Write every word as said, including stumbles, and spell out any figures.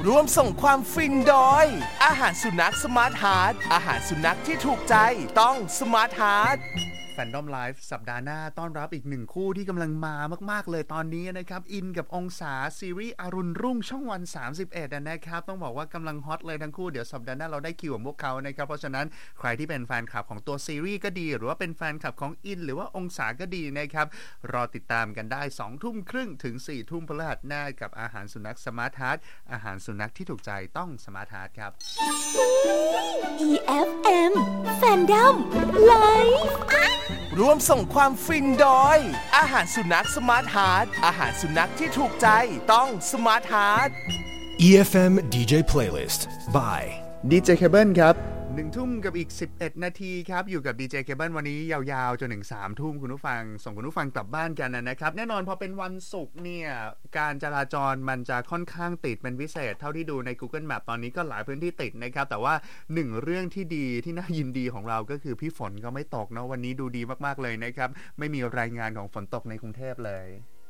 ร่วมส่งความฟินโดยอาหารสุนัขสมาร์ทฮาร์ทอาหารสุนัขที่ถูกใจต้องสมาร์ทฮาร์ทแฟนดอมไลฟ์สัปดาห์หน้าต้อนรับอีกหนึ่งคู่ที่กำลังมามากๆเลยตอนนี้นะครับอินกับองศาซีรีส์อรุณรุ่งช่องวันสามสิบเอ็ดนะครับต้องบอกว่ากำลังฮอตเลยทั้งคู่เดี๋ยวสัปดาห์หน้าเราได้คิวของพวกเขานะครับเพราะฉะนั้นใครที่เป็นแฟนคลับของตัวซีรีส์ก็ดีหรือว่าเป็นแฟนคลับของอินหรือว่าองศาก็ดีนะครับรอติดตามกันได้สองทุ่มครึ่งถึงสี่ทุ่มพฤหัสหน้ากับอาหารสุนัขสมาร์ทฮาร์ทอาหารสุนัขที่ถูกใจต้องสมาร์ทฮาร์ทครับอี เอฟ เอ็ม Fandom Live ร่วมส่งความฟินโดยอาหารสุนัขสมาร์ทฮาร์ทอาหารสุนัขที่ถูกใจต้องสมาร์ทฮาร์ทอี เอฟ เอ็ม ดี เจ Playlist by ดี เจ Cable ครับหนึ่งทุ่มกับอีกสิบเอ็ดนาทีครับอยู่กับ ดี เจ Cable วันนี้ยาวๆจนถึงสามทุ่มคุณผู้ฟังส่งคุณผู้ฟังกลับบ้านกันนะครับแน่นอนพอเป็นวันศุกร์เนี่ยการจราจรมันจะค่อนข้างติดเป็นพิเศษเท่าที่ดูใน Google Map ตอนนี้ก็หลายพื้นที่ติดนะครับแต่ว่าหนึ่งเรื่องที่ดีที่น่ายินดีของเราก็คือพี่ฝนก็ไม่ตกเนาะวันนี้ดูดีมากๆเลยนะครับไม่มีรายงานของฝนตกในกรุงเทพเลย